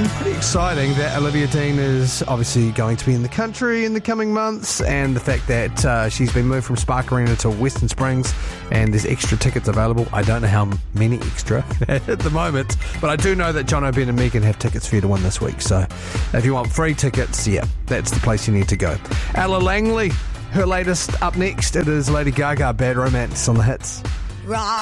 Pretty exciting that Olivia Dean is obviously going to be in the country in the coming months, and the fact that she's been moved from Spark Arena to Western Springs and there's extra tickets available. I don't know how many extra at the moment, but I do know that John O'Ben and Megan have tickets for you to win this week. So if you want free tickets, yeah, that's the place you need to go. Ella Langley, her latest up next. It is Lady Gaga, Bad Romance on the Hits.